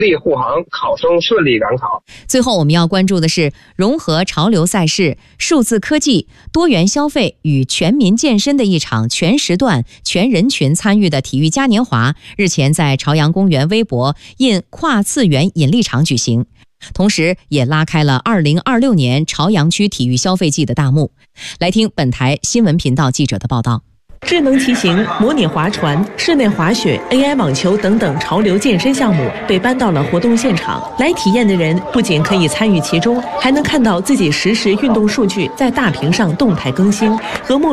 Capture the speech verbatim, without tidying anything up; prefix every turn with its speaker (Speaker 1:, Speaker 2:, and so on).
Speaker 1: 利护航，考生顺利赶考。
Speaker 2: 最后我们要关注的是融合潮流赛事、数字科技、多元消费与全民健身的一场全时段、全人群参与的体育嘉年华，日前在朝阳公园微博印跨次元引力场举行，同时也拉开了二零二六年朝阳区体育消费季的大幕。来听本台新闻频道记者的报道。
Speaker 3: 智能骑行、模拟划船、室内滑雪、A I 网球等等潮流健身项目被搬到了活动现场。来体验的人不仅可以参与其中，还能看到自己实时运动数据在大屏上动态更新，和陌